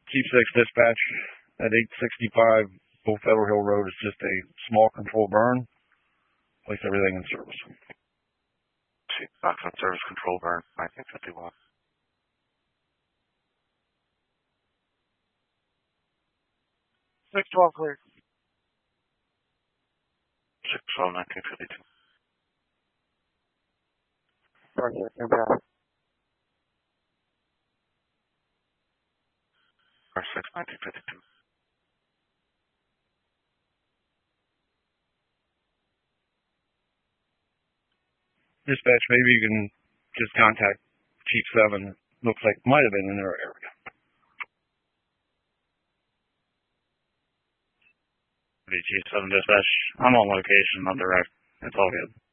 Chief 6 dispatch at 865 Old Federal Hill Road. It's just a small control burn. Place everything in service. Box on service control burn, 1951. 612 clear. 612, 1952. Roger, impact. R6, 1952. Dispatch, maybe you can just contact Chief 7. Looks like might have been in their area. Chief 7 dispatch. I'm on location. I'm direct. It's all good.